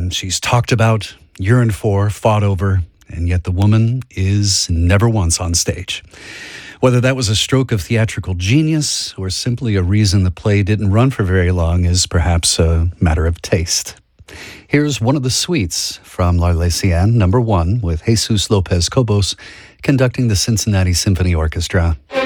She's talked about, yearned for, fought over, and yet the woman is never once on stage. Whether that was a stroke of theatrical genius or simply a reason the play didn't run for very long is perhaps a matter of taste. Here's one of the suites from L'Arlésienne, number 1, with Jesus Lopez Cobos conducting the Cincinnati Symphony Orchestra.